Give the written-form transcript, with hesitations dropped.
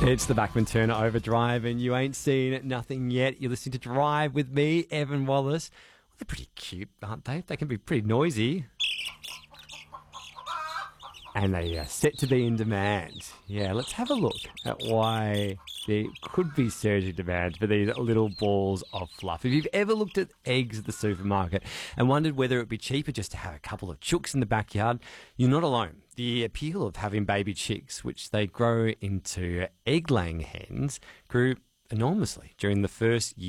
It's the Bachman Turner Overdrive, and you ain't seen nothing yet. You're listening to Drive with me, Evan Wallace. Well, they're pretty cute, aren't they? They can be pretty noisy. And they are set to be in demand. Yeah, let's have a look at why there could be surging demand for these little balls of fluff. If you've ever looked at eggs at the supermarket and wondered whether it would be cheaper just to have a couple of chooks in the backyard, you're not alone. The appeal of having baby chicks, which they grow into egg-laying hens, grew enormously during the first year